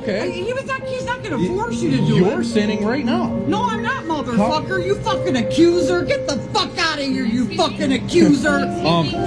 Okay. He's not going to force you to do it. You're sinning right now. No, I'm not, motherfucker. You fucking accuser. Get the fuck out of here, you fucking accuser.